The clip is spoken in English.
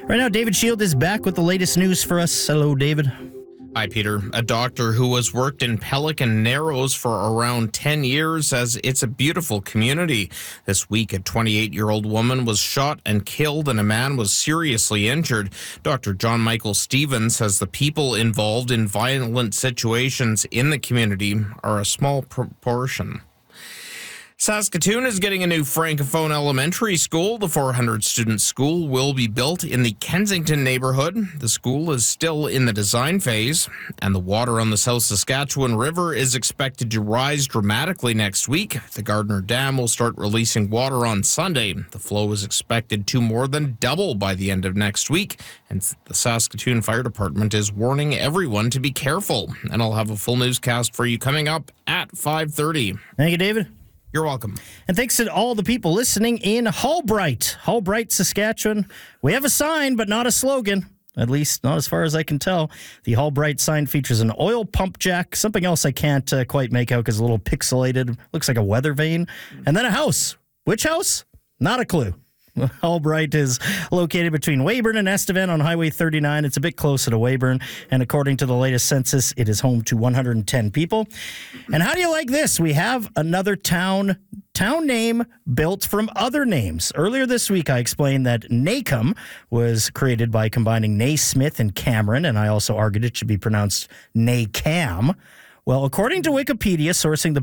Right now, David Shield is back with the latest news for us. Hello, David. Hi, Peter. A doctor who has worked in Pelican Narrows for around 10 years says it's a beautiful community. This week, a 28-year-old woman was shot and killed and a man was seriously injured. Dr. John Michael Stevens says the people involved in violent situations in the community are a small proportion. Saskatoon is getting a new Francophone elementary school. The 400-student school will be built in the Kensington neighborhood. The school is still in the design phase, and the water on the South Saskatchewan River is expected to rise dramatically next week. The Gardner Dam will start releasing water on Sunday. The flow is expected to more than double by the end of next week, and the Saskatoon Fire Department is warning everyone to be careful. And I'll have a full newscast for you coming up at 5:30. Thank you, David. You're welcome. And thanks to all the people listening in Hallbright, Saskatchewan. We have a sign, but not a slogan. At least not as far as I can tell. The Hallbright sign features an oil pump jack, something else I can't quite make out because it's a little pixelated. Looks like a weather vane. And then a house. Which house? Not a clue. Hallbright is located between Weyburn and Estevan on Highway 39. It's a bit closer to Weyburn, and according to the latest census, it is home to 110 people. And how do you like this? We have another town name built from other names. Earlier this week, I explained that Nacum was created by combining Naismith and Cameron, and I also argued it should be pronounced Nacam. Well, according to Wikipedia, sourcing the